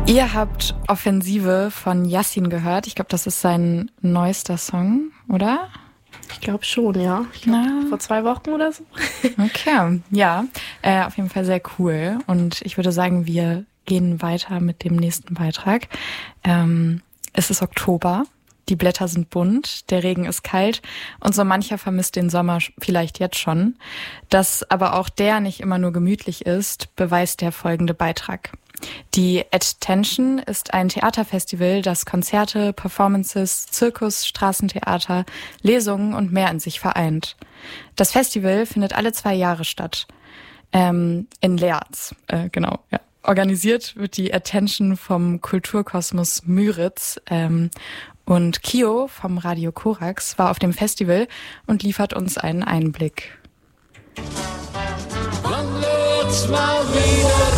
Ihr habt Offensive von Yassin gehört. Ich glaube, das ist sein neuester Song, oder? Ich glaube schon, ja. Ich glaube, vor 2 Wochen oder so. Okay, ja. Auf jeden Fall sehr cool. Und ich würde sagen, wir gehen weiter mit dem nächsten Beitrag. Es ist Oktober. Die Blätter sind bunt, der Regen ist kalt und so mancher vermisst den Sommer vielleicht jetzt schon. Dass aber auch der nicht immer nur gemütlich ist, beweist der folgende Beitrag. Die Attention ist ein Theaterfestival, das Konzerte, Performances, Zirkus, Straßentheater, Lesungen und mehr in sich vereint. Das Festival findet alle 2 Jahre statt. In Leerz, genau, ja. Organisiert wird die Attention vom Kulturkosmos Müritz. Und Kio vom Radio Korax war auf dem Festival und liefert uns einen Einblick. Wann wird's mal wieder